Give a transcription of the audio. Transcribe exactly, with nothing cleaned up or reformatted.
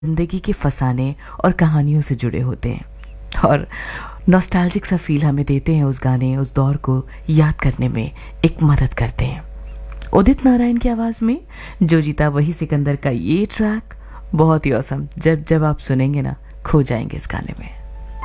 ज़िंदगी के फसाने और कहानियों से जुड़े होते हैं और नॉस्टैल्जिक सा फ़ील हमें देते हैं। उस गाने, उस दौर को याद करने में एक मदद करते हैं। उदित नारायण की आवाज़ में जो जीता वही सिकंदर का ये ट्रैक बहुत ही ऑसम। जब जब आप सुनेंगे ना, खो जाएंगे इस गाने में।